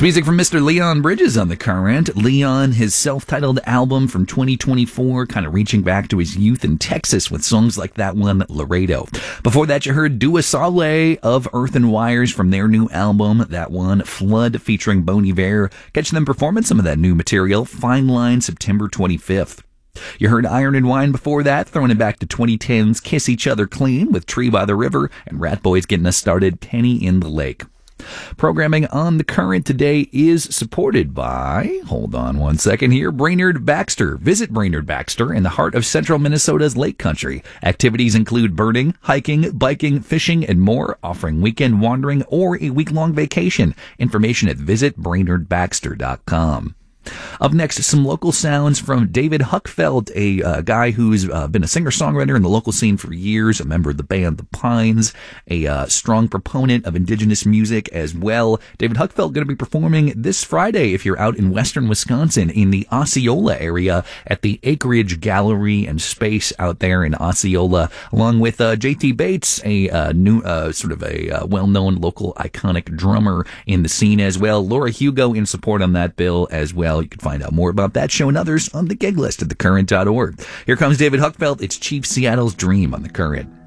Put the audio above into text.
It's music from Mr. Leon Bridges on The Current. Leon, his self-titled album from 2024, kind of reaching back to his youth in Texas with songs like that one, Laredo. Before that, you heard Dua Saleh of Earth and Wires from their new album, that one, Flood, featuring Bon Iver. Catch them performing some of that new material, Fine Line, September 25th. You heard Iron and Wine before that, throwing it back to 2010's Kiss Each Other Clean with Tree by the River, and Rat Boys getting us started, Penny in the Lake. Programming on The Current today is supported by, hold on one second here, Brainerd Baxter. Visit Brainerd Baxter in the heart of central Minnesota's Lake Country. Activities include birding, hiking, biking, fishing, and more, offering weekend wandering or a week-long vacation. Information at visitbrainerdbaxter.com. Up next, some local sounds from David Huckfeld, a guy who's been a singer-songwriter in the local scene for years, a member of the band The Pines, a strong proponent of indigenous music as well. David Huckfeld going to be performing this Friday, if you're out in western Wisconsin, in the Osceola area at the Acreage Gallery and Space out there in Osceola, along with J.T. Bates, a new sort of a well-known local iconic drummer in the scene as well. Laura Hugo in support on that bill as well. You can find out more about that show and others on the gig list at thecurrent.org. Here comes David Huckfeld. It's Chief Seattle's Dream on The Current.